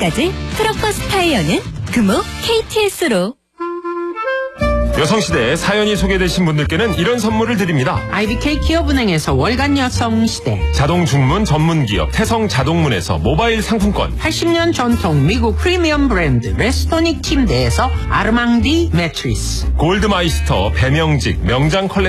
지금까지 트럭버스 타이어는 금호 KTS로. 여성시대에 사연이 소개되신 분들께는 이런 선물을 드립니다. IBK 기업은행에서 월간 여성시대, 자동 중문 전문기업 태성자동문에서 모바일 상품권, 80년 전통 미국 프리미엄 브랜드 레스토닉 침대에서 아르망디 매트리스, 골드마이스터 배명직 명장 컬렉션